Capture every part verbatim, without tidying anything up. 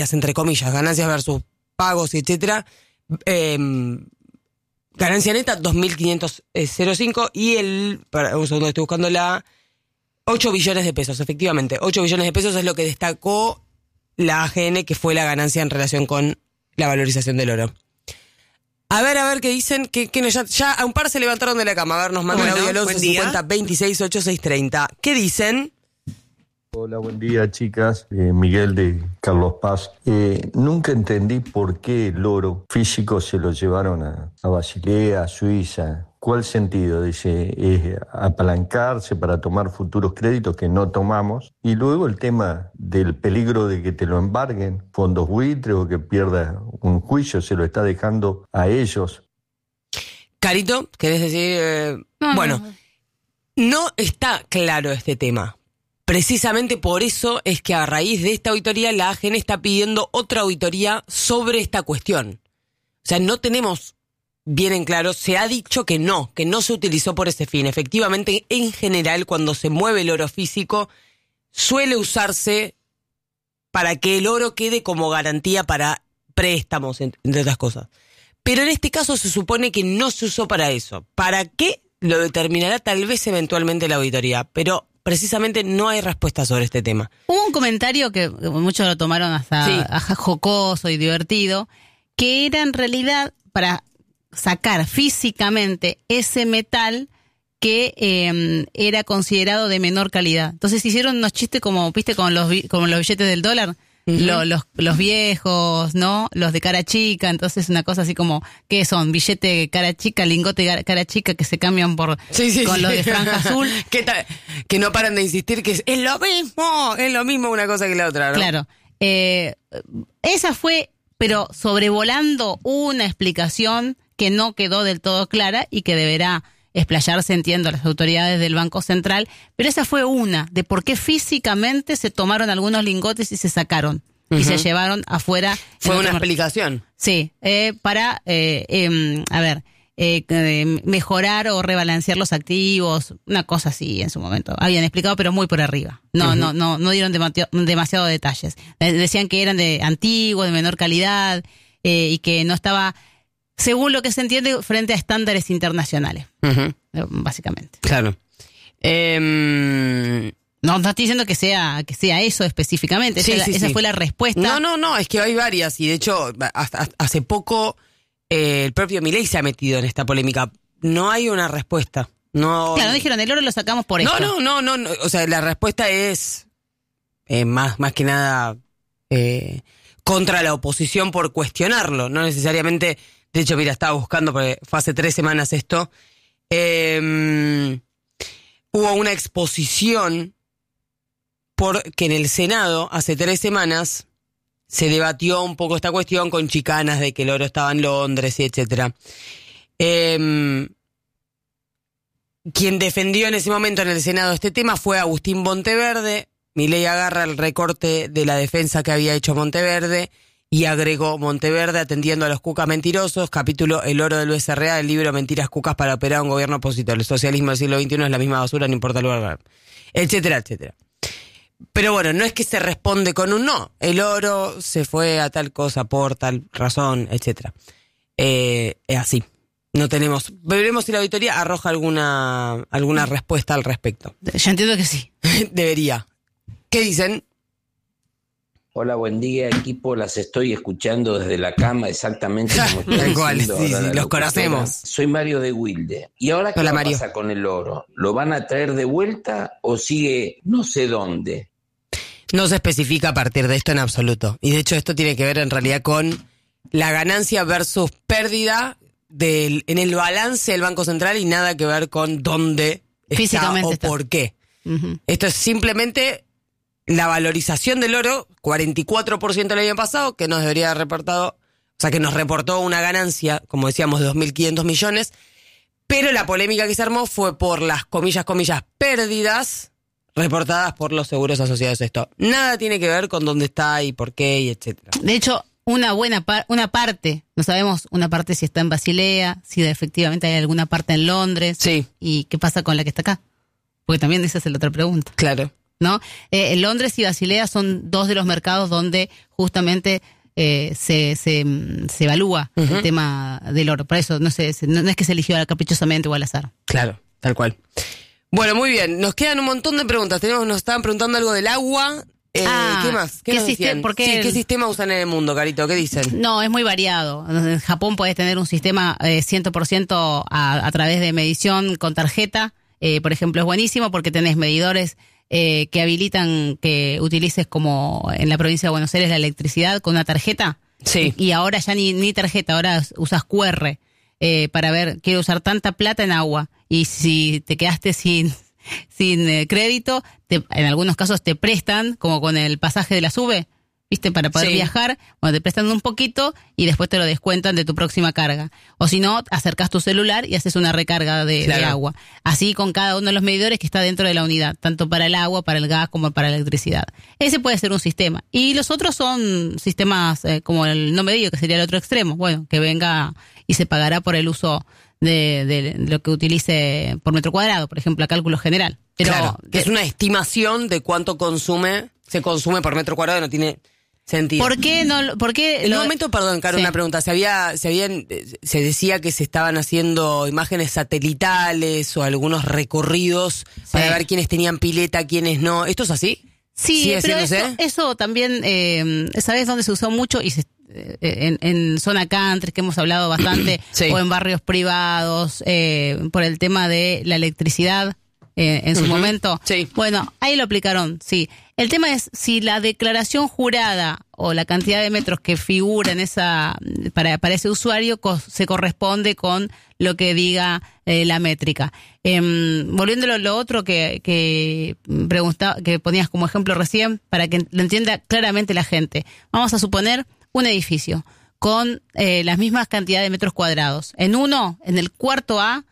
entre comillas, ganancias versus pagos, etcétera, eh, ganancia neta dos mil quinientos cinco y el, para un segundo estoy buscando la, ocho billones de pesos, efectivamente, ocho billones de pesos es lo que destacó la A G N, que fue la ganancia en relación con la valorización del oro. A ver, a ver qué dicen, que, que no, ya, ya a un par se levantaron de la cama. A ver, nos mandan Bueno, audio al once cincuenta veintiséis ochenta y seis treinta. ¿Qué dicen? Hola, buen día, chicas. Eh, Miguel de Carlos Paz. Eh, nunca entendí por qué el oro físico se lo llevaron a, a Basilea, a Suiza. ¿Cuál sentido? Dice, es apalancarse para tomar futuros créditos que no tomamos. Y luego el tema del peligro de que te lo embarguen, fondos buitres o que pierdas un juicio, se lo está dejando a ellos. Carito, ¿querés decir? Eh, No, bueno, no. no está claro este tema. Precisamente por eso es que a raíz de esta auditoría la A G N está pidiendo otra auditoría sobre esta cuestión. O sea, no tenemos bien en claro, se ha dicho que no, que no se utilizó por ese fin. Efectivamente, en general, cuando se mueve el oro físico, suele usarse para que el oro quede como garantía para préstamos, entre otras cosas. Pero en este caso se supone que no se usó para eso. ¿Para qué? Lo determinará tal vez eventualmente la auditoría, pero precisamente no hay respuesta sobre este tema. Hubo un comentario que muchos lo tomaron hasta Sí. jocoso y divertido, que era en realidad para sacar físicamente ese metal que eh, era considerado de menor calidad. Entonces hicieron unos chistes como, viste, con los, como los billetes del dólar. Uh-huh. Lo, los, los viejos, ¿no? Los de cara chica, entonces una cosa así como, ¿qué son? Billete cara chica, lingote cara chica que se cambian por sí, sí, con sí. los de franja azul. que, ta- que no paran de insistir que es, es lo mismo, es lo mismo una cosa que la otra, ¿no? Claro. Eh, esa fue, pero sobrevolando una explicación que no quedó del todo clara y que deberá explayarse, entiendo, las autoridades del Banco Central, pero esa fue una, de por qué físicamente se tomaron algunos lingotes y se sacaron, uh-huh. y se llevaron afuera. Fue una mer- explicación. Sí, eh, para, eh, eh, a ver, eh, eh, mejorar o rebalancear los activos, una cosa así en su momento. Habían explicado, pero muy por arriba. No, uh-huh. no, no, no dieron demasiado, demasiado detalles. Decían que eran de antiguo, de menor calidad, eh, y que no estaba, según lo que se entiende, frente a estándares internacionales, uh-huh. básicamente. Claro. Eh, no, no estoy diciendo que sea que sea eso específicamente. Sí, esa sí, esa sí. fue la respuesta. No, no, no, es que hay varias. Y de hecho, hasta, hace poco eh, el propio Milei se ha metido en esta polémica. No hay una respuesta. No, claro, no dijeron, el oro lo sacamos por esto. No, no, no, no, no. O sea, la respuesta es eh, más, más que nada eh, contra la oposición por cuestionarlo. No necesariamente... De hecho, mira, estaba buscando, porque fue hace tres semanas esto, eh, hubo una exposición porque en el Senado, hace tres semanas, se debatió un poco esta cuestión con chicanas de que el oro estaba en Londres y etcétera. Eh, quien defendió en ese momento en el Senado este tema fue Agustín Monteverde. Milei agarra el recorte de la defensa que había hecho Monteverde y agregó Monteverde atendiendo a los cucas mentirosos, capítulo El oro del B C R A, del libro Mentiras cucas para operar a un gobierno opositor. El socialismo del siglo veintiuno es la misma basura, no importa el lugar, etcétera, etcétera. Pero bueno, no es que se responde con un no. El oro se fue a tal cosa por tal razón, etcétera. Eh, es así. No tenemos... Veremos si la auditoría arroja alguna, alguna respuesta al respecto. Yo entiendo que sí. Debería. ¿Qué dicen? Hola, buen día, equipo. Las estoy escuchando desde la cama, exactamente como estoy Tal cual, diciendo sí, ahora sí, la los locutora. conocemos. Soy Mario de Wilde. ¿Y ahora qué Hola, va Mario. a pasar con el oro? ¿Lo van a traer de vuelta o sigue no sé dónde? No se especifica a partir de esto en absoluto. Y de hecho esto tiene que ver en realidad con la ganancia versus pérdida del, en el balance del Banco Central y nada que ver con dónde está o está. por qué. Uh-huh. Esto es simplemente la valorización del oro, cuarenta y cuatro por ciento el año pasado, que nos debería haber reportado, o sea que nos reportó una ganancia, como decíamos, de dos mil quinientos millones, pero la polémica que se armó fue por las comillas, comillas, pérdidas reportadas por los seguros asociados a esto. Nada tiene que ver con dónde está y por qué y etcétera. De hecho, una buena par- una parte, no sabemos una parte si está en Basilea, si efectivamente hay alguna parte en Londres. Sí. ¿Y qué pasa con la que está acá? Porque también esa es la otra pregunta. Claro. ¿no? Eh, Londres y Basilea son dos de los mercados donde justamente eh, se, se, se evalúa uh-huh. el tema del oro. Por eso no, se, no, no es que se eligió caprichosamente o al azar. Claro, tal cual. Bueno, muy bien. Nos quedan un montón de preguntas. Tenemos, nos estaban preguntando algo del agua. Eh, ah, ¿Qué más? ¿Qué, ¿qué nos sistema, ¿por qué, sí, el... ¿Qué sistema usan en el mundo, Carito? ¿Qué dicen? No, es muy variado. En Japón podés tener un sistema eh, cien por ciento a, a través de medición con tarjeta. Eh, por ejemplo, es buenísimo porque tenés medidores eh, que habilitan que utilices, como en la provincia de Buenos Aires, la electricidad con una tarjeta. Sí. Y ahora ya ni, ni tarjeta, ahora usas cu erre eh, para ver, quiero usar tanta plata en agua. Y si te quedaste sin... sin eh, crédito, te, en algunos casos te prestan, como con el pasaje de la SUBE, ¿viste? Para poder sí. viajar, bueno, te prestan un poquito y después te lo descuentan de tu próxima carga. O si no, acercás tu celular y haces una recarga de, claro. de agua. Así con cada uno de los medidores que está dentro de la unidad, tanto para el agua, para el gas, como para la electricidad. Ese puede ser un sistema. Y los otros son sistemas eh, como el no medido, que sería el otro extremo. Bueno, que venga y se pagará por el uso De, de lo que utilice por metro cuadrado, por ejemplo, a cálculo general. Pero claro, que es una estimación de cuánto consume, se consume por metro cuadrado, no tiene sentido. ¿Por qué no? ¿Por qué en lo... un momento, perdón, Caro, sí. una pregunta. Se había, se habían, se decía que se estaban haciendo imágenes satelitales o algunos recorridos sí. para ver quiénes tenían pileta, quiénes no. ¿Esto es así? Sí, pero eso, eso también, eh, ¿sabes dónde se usó mucho? Y se En, en zona country, que hemos hablado bastante, sí. o en barrios privados, eh, por el tema de la electricidad eh, en su uh-huh. momento. Sí. Bueno, ahí lo aplicaron, sí. El tema es si la declaración jurada o la cantidad de metros que figura en esa para, para ese usuario co- se corresponde con lo que diga eh, la métrica. Eh, volviendo a lo otro que, que, pregunta, que ponías como ejemplo recién, para que lo entienda claramente la gente. Vamos a suponer un edificio con eh, las mismas cantidades de metros cuadrados. En uno, en el cuarto A,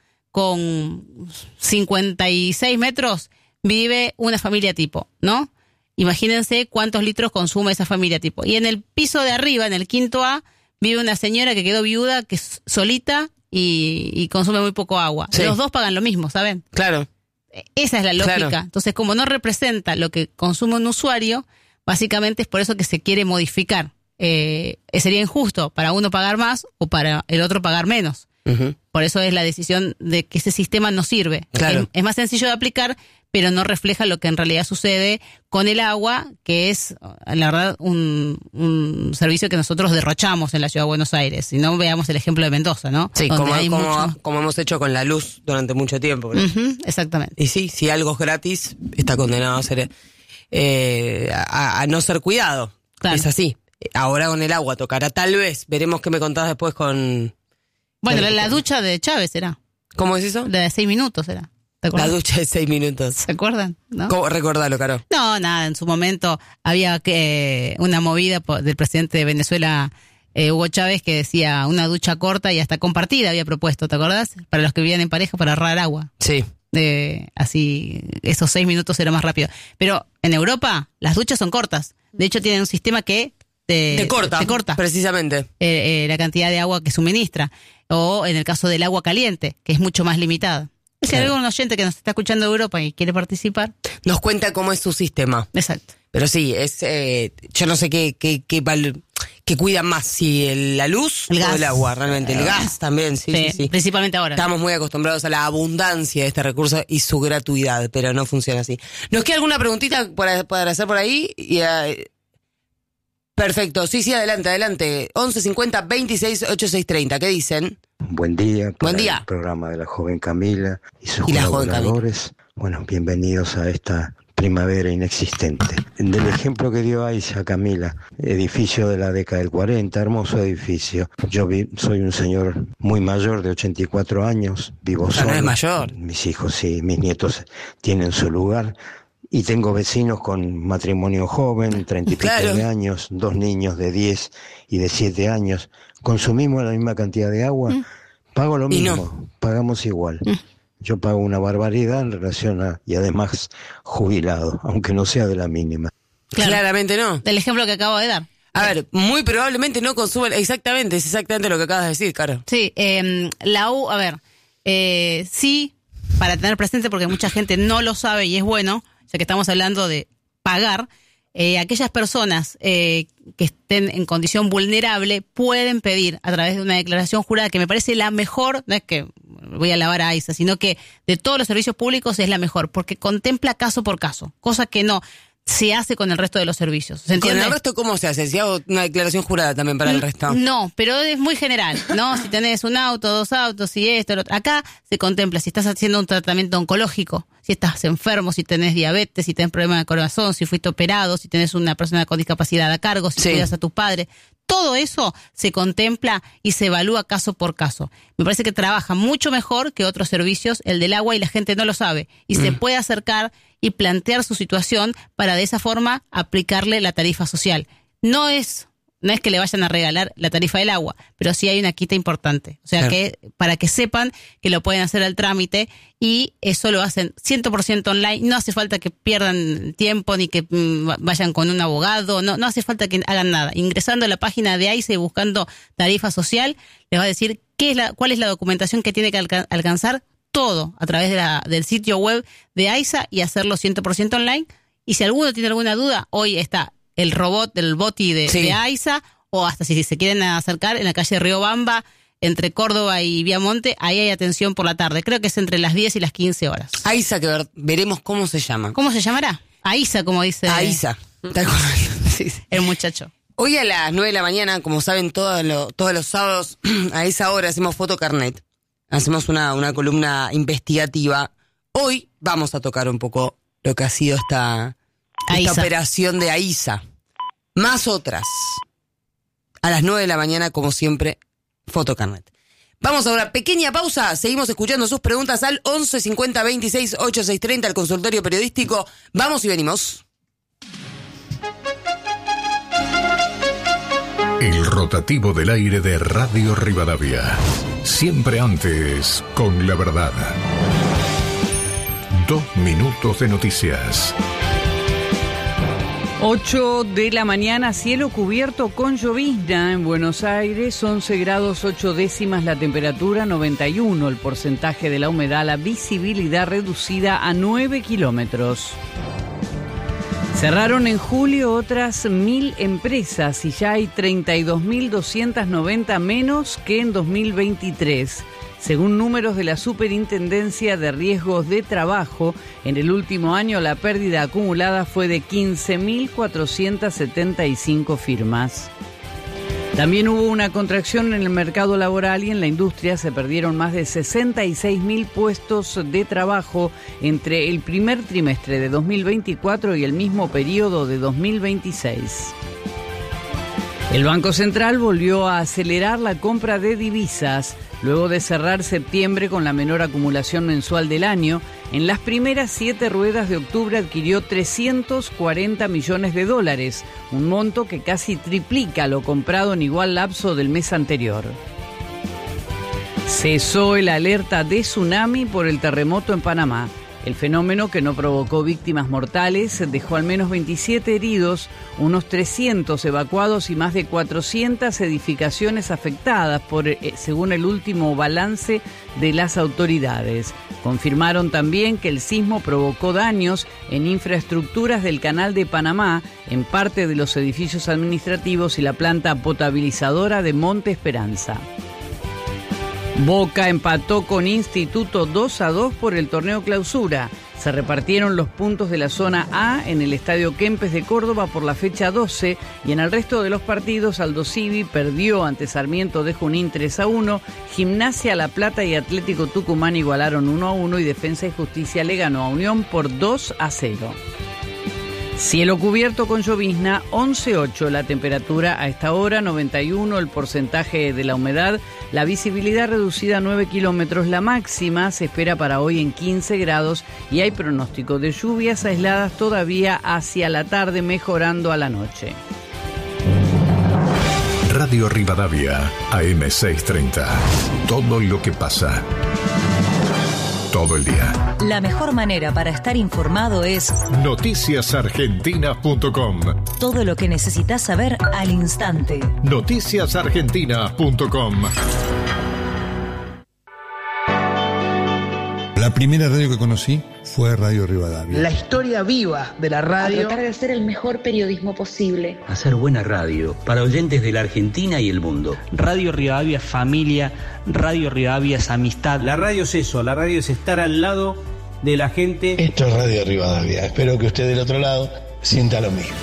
con cincuenta y seis metros, vive una familia tipo, ¿no? Imagínense cuántos litros consume esa familia tipo. Y en el piso de arriba, en el quinto A, vive una señora que quedó viuda, que es solita y, y consume muy poco agua. Sí. Los dos pagan lo mismo, ¿saben? Claro. Esa es la lógica. Claro. Entonces, como no representa lo que consume un usuario, básicamente es por eso que se quiere modificar. Eh, sería injusto para uno pagar más o para el otro pagar menos. Uh-huh. Por eso es la decisión de que ese sistema no sirve. Claro. Es, es más sencillo de aplicar, pero no refleja lo que en realidad sucede con el agua, que es, la verdad, un, un servicio que nosotros derrochamos en la ciudad de Buenos Aires. Si no, veamos el ejemplo de Mendoza, ¿no? Sí, como, como, mucho... como hemos hecho con la luz durante mucho tiempo. ¿no? Uh-huh, exactamente. Y sí, si algo es gratis, está condenado a ser eh, a, a no ser cuidado. Claro. Es así. Ahora con el agua tocará, tal vez. Veremos qué me contás después con... Bueno, la, la ducha de Chávez era. ¿Cómo es eso? La de seis minutos era. ¿Te acuerdas? La ducha de seis minutos. ¿Se acuerdan? ¿No? ¿Cómo? Recordalo, Caro. No, nada, en su momento había que una movida del presidente de Venezuela, eh, Hugo Chávez, que decía una ducha corta y hasta compartida había propuesto, ¿te acordás? Para los que vivían en pareja, para ahorrar agua. Sí. Eh, así, esos seis minutos era más rápido. Pero en Europa, las duchas son cortas. De hecho, tienen un sistema que te, te corta. Te corta. Precisamente. Eh, eh, la cantidad de agua que suministra. O en el caso del agua caliente, que es mucho más limitada. Si hay algún oyente que nos está escuchando de Europa y quiere participar, nos cuenta cómo es su sistema. Exacto. Pero sí, es eh, yo no sé qué qué qué, qué cuidan más, si el, la luz el o gas. el agua, realmente. El gas también, sí, sí, sí, sí. Principalmente ahora. Estamos muy acostumbrados a la abundancia de este recurso y su gratuidad, pero no funciona así. ¿Nos queda alguna preguntita para, para hacer por ahí? Y, uh, perfecto, sí, sí, adelante, adelante. once cincuenta veintiséis ochenta y seis treinta, ¿qué dicen? Buen día. Buen día. El programa de la joven Camila y sus y colaboradores. Bueno, bienvenidos a esta primavera inexistente. Del ejemplo que dio Aisha, Camila, edificio de la década del cuarenta, hermoso edificio. Yo vi, soy un señor muy mayor, de ochenta y cuatro años, vivo o sea, solo. No es mayor. Mis hijos sí, mis nietos tienen su lugar. Y tengo vecinos con matrimonio joven, treinta y pico claro. de años, dos niños de diez y de siete años. ¿Consumimos la misma cantidad de agua? Mm. Pago lo mismo, no. Pagamos igual. Mm. Yo pago una barbaridad en relación a, y además jubilado, aunque no sea de la mínima. Claro. Claramente no. Del ejemplo que acabo de dar. A ver, muy probablemente no consumen, exactamente, es exactamente lo que acabas de decir, Caro. Sí, eh, la U, a ver, eh, sí, para tener presente, porque mucha gente no lo sabe y es bueno, ya que estamos hablando de pagar, eh, aquellas personas eh, que estén en condición vulnerable pueden pedir a través de una declaración jurada, que me parece la mejor, no es que voy a alabar a AISA, sino que de todos los servicios públicos es la mejor, porque contempla caso por caso, cosa que no se hace con el resto de los servicios. ¿Se entiende? ¿Con el resto cómo se hace? ¿Si hago una declaración jurada también para el resto? No, pero es muy general, ¿no? Si tenés un auto, dos autos, si esto, lo otro. Acá se contempla si estás haciendo un tratamiento oncológico, si estás enfermo, si tenés diabetes, si tenés problemas de corazón, si fuiste operado, si tenés una persona con discapacidad a cargo, si sí. cuidas a tus padres. Todo eso se contempla y se evalúa caso por caso. Me parece que trabaja mucho mejor que otros servicios, el del agua, y la gente no lo sabe. Y mm. se puede acercar y plantear su situación para de esa forma aplicarle la tarifa social. No es no es que le vayan a regalar la tarifa del agua, pero sí hay una quita importante. O sea, claro. que para que sepan que lo pueden hacer al trámite, y eso lo hacen cien por ciento online. No hace falta que pierdan tiempo ni que mm, vayan con un abogado, no no hace falta que hagan nada. Ingresando a la página de AISA y buscando tarifa social, les va a decir qué es la, cuál es la documentación que tiene que alca- alcanzar, todo a través de la, del sitio web de AISA, y hacerlo cien por ciento online. Y si alguno tiene alguna duda, hoy está el robot del boti de, sí. de AISA, o hasta si se quieren acercar en la calle Riobamba, entre Córdoba y Viamonte, ahí hay atención por la tarde. Creo que es entre las diez y las quince horas. AISA, que ver, veremos cómo se llama. ¿Cómo se llamará? AISA, como dice. AISA. Sí, sí. El muchacho. Hoy a las nueve de la mañana, como saben, todo lo, todos los sábados, a esa hora hacemos Fotocarnet. Hacemos una, una columna investigativa. Hoy vamos a tocar un poco lo que ha sido esta, esta operación de AISA. Más otras. A las nueve de la mañana, como siempre, Fotocarnet. Vamos a una pequeña pausa. Seguimos escuchando sus preguntas al once cincuenta veintiséis ochenta y seis treinta, al consultorio periodístico. Vamos y venimos. El rotativo del aire de Radio Rivadavia. Siempre antes, con la verdad. Dos minutos de noticias. ocho de la mañana, cielo cubierto con llovizna en Buenos Aires, once grados ocho décimas la temperatura, noventa y uno el porcentaje de la humedad, la visibilidad reducida a nueve kilómetros. Cerraron en julio otras mil empresas y ya hay treinta y dos mil doscientos noventa menos que en dos mil veintitrés. Según números de la Superintendencia de Riesgos de Trabajo, en el último año la pérdida acumulada fue de quince mil cuatrocientas setenta y cinco firmas. También hubo una contracción en el mercado laboral y en la industria se perdieron más de sesenta y seis mil puestos de trabajo entre el primer trimestre de dos mil veinticuatro y el mismo periodo de dos mil veintiséis. El Banco Central volvió a acelerar la compra de divisas. Luego de cerrar septiembre con la menor acumulación mensual del año, en las primeras siete ruedas de octubre adquirió trescientos cuarenta millones de dólares, un monto que casi triplica lo comprado en igual lapso del mes anterior. Cesó el alerta de tsunami por el terremoto en Panamá. El fenómeno, que no provocó víctimas mortales, dejó al menos veintisiete heridos, unos trescientos evacuados y más de cuatrocientas edificaciones afectadas, por, según el último balance de las autoridades. Confirmaron también que el sismo provocó daños en infraestructuras del Canal de Panamá, en parte de los edificios administrativos y la planta potabilizadora de Monte Esperanza. Boca empató con Instituto dos a dos por el torneo Clausura. Se repartieron los puntos de la zona A en el Estadio Kempes de Córdoba por la fecha doce, y en el resto de los partidos Aldo Civi perdió ante Sarmiento de Junín tres a uno, Gimnasia La Plata y Atlético Tucumán igualaron uno a uno y Defensa y Justicia le ganó a Unión por dos a cero. Cielo cubierto con llovizna, once ocho la temperatura a esta hora, noventa y uno el porcentaje de la humedad, la visibilidad reducida a nueve kilómetros, la máxima se espera para hoy en quince grados y hay pronóstico de lluvias aisladas todavía hacia la tarde, mejorando a la noche. Radio Rivadavia, A M seiscientos treinta. Todo lo que pasa. Todo el día. La mejor manera para estar informado es noticias argentinas punto com. Todo lo que necesitas saber al instante. noticias argentinas punto com. La La primera radio que conocí fue Radio Rivadavia. La historia viva de la radio. A tratar de hacer el mejor periodismo posible. Hacer buena radio para oyentes de la Argentina y el mundo. Radio Rivadavia es familia, Radio Rivadavia es amistad. La radio es eso, la radio es estar al lado de la gente. Esto es Radio Rivadavia. Espero que usted del otro lado sienta lo mismo.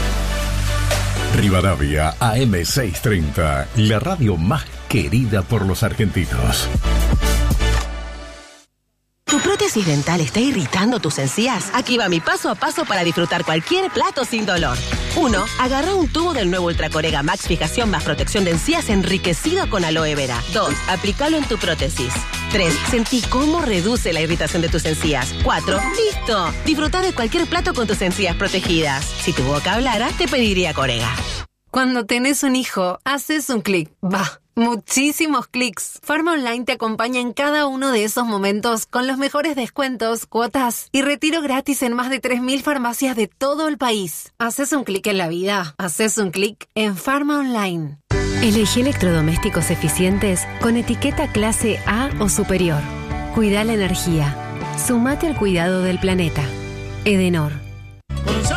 Rivadavia A M seiscientos treinta, la radio más querida por los argentinos. ¿Tu prótesis dental está irritando tus encías? Aquí va mi paso a paso para disfrutar cualquier plato sin dolor. uno. Agarra un tubo del nuevo Ultracorega Max Fijación más protección de encías enriquecido con aloe vera. dos. Aplícalo en tu prótesis. tres. Sentí cómo reduce la irritación de tus encías. cuatro. ¡Listo! Disfruta de cualquier plato con tus encías protegidas. Si tu boca hablara, te pediría Corega. Cuando tenés un hijo, haces un clic. Va. Muchísimos clics. Pharma Online te acompaña en cada uno de esos momentos con los mejores descuentos, cuotas y retiro gratis en más de tres mil farmacias de todo el país. Haces un clic en la vida. Haces un clic en Pharma Online. Elegí electrodomésticos eficientes con etiqueta clase A o superior. Cuida la energía. Sumate al cuidado del planeta. Edenor.